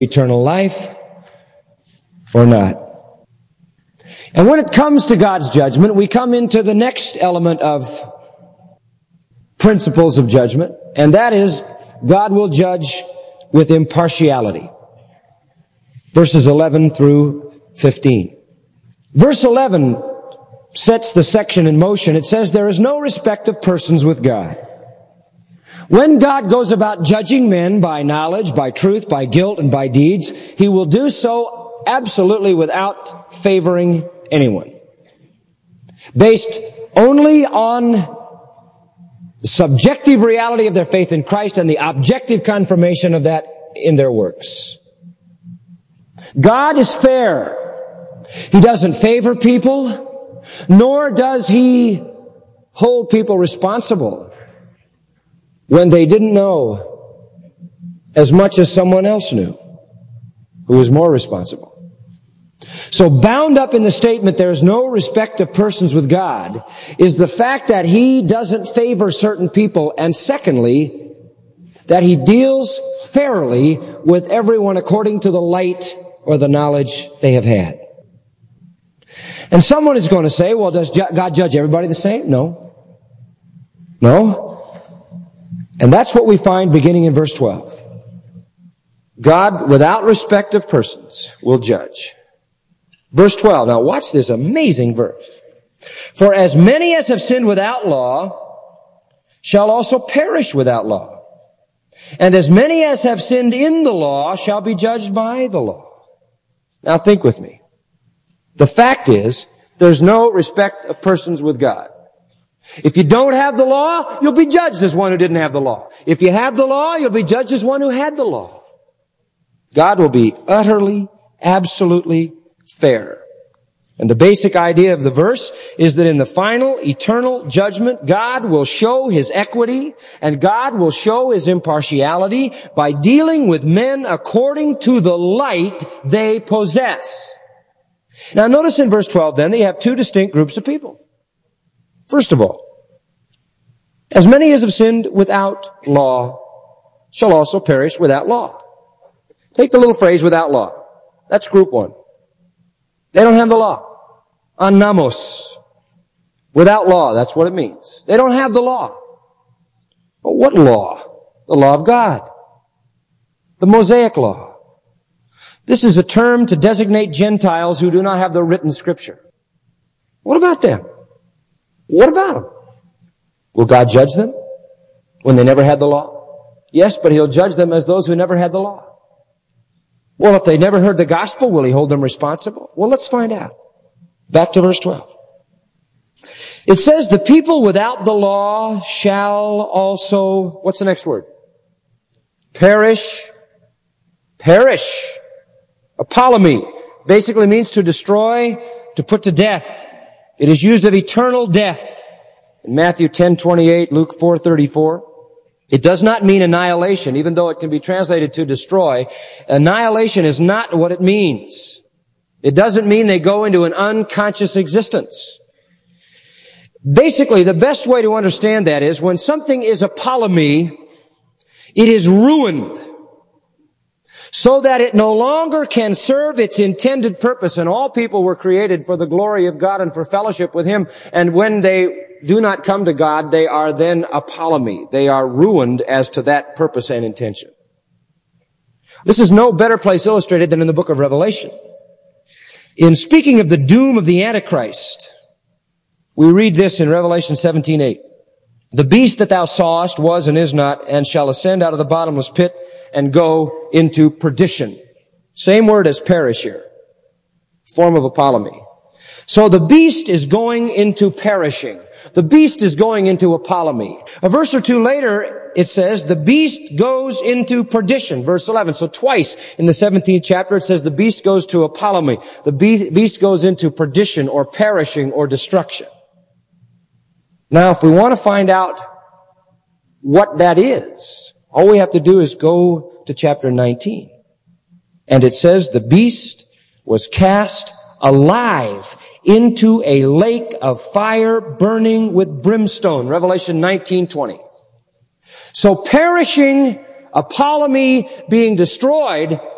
eternal life or not. And when it comes to God's judgment, we come into the next element of principles of judgment, and that is God will judge with impartiality. Verses 11 through 15. Verse 11 sets the section in motion. It says, there is no respect of persons with God. When God goes about judging men by knowledge, by truth, by guilt, and by deeds, He will do so absolutely without favoring anyone. Based only on the subjective reality of their faith in Christ and the objective confirmation of that in their works. God is fair. He doesn't favor people, nor does He hold people responsible when they didn't know as much as someone else knew who was more responsible. So bound up in the statement, there is no respect of persons with God, is the fact that He doesn't favor certain people, and secondly, that He deals fairly with everyone according to the light or the knowledge they have had. And someone is going to say, well, does God judge everybody the same? No. And that's what we find beginning in verse 12. God, without respect of persons, will judge. Verse 12. Now watch this amazing verse. For as many as have sinned without law shall also perish without law. And as many as have sinned in the law shall be judged by the law. Now think with me. The fact is, there's no respect of persons with God. If you don't have the law, you'll be judged as one who didn't have the law. If you have the law, you'll be judged as one who had the law. God will be utterly, absolutely fair. And the basic idea of the verse is that in the final eternal judgment, God will show His equity and God will show His impartiality by dealing with men according to the light they possess. Now notice in verse 12 then, they have two distinct groups of people. First of all, as many as have sinned without law shall also perish without law. Take the little phrase without law. That's group one. They don't have the law. Anamos. Without law, that's what it means. They don't have the law. But what law? The law of God. The Mosaic law. This is a term to designate Gentiles who do not have the written Scripture. What about them? What about them? Will God judge them when they never had the law? Yes, but He'll judge them as those who never had the law. Well, if they never heard the gospel, will He hold them responsible? Well, let's find out. Back to verse 12. It says, the people without the law shall also, what's the next word? Perish. Perish. Apollumi basically means to destroy, to put to death. It is used of eternal death. In Matthew 10:28, Luke 4:34. It does not mean annihilation, even though it can be translated to destroy. Annihilation is not what it means. It doesn't mean they go into an unconscious existence. Basically, the best way to understand that is when something is apollumi, it is ruined so that it no longer can serve its intended purpose. And all people were created for the glory of God and for fellowship with Him. And when they do not come to God, they are then apollumi. They are ruined as to that purpose and intention. This is no better place illustrated than in the book of Revelation. In speaking of the doom of the Antichrist, we read this in Revelation 17:8. The beast that thou sawest was and is not, and shall ascend out of the bottomless pit and go into perdition. Same word as perish here. Form of apollumi. So the beast is going into perishing. The beast is going into apollumi. A verse or two later, it says, the beast goes into perdition. Verse 11. So twice in the 17th chapter, it says the beast goes to apollumi. The beast goes into perdition or perishing or destruction. Now, if we want to find out what that is, all we have to do is go to chapter 19. And it says the beast was cast alive into a lake of fire burning with brimstone. Revelation 19:20. So perishing, apollumi, being destroyed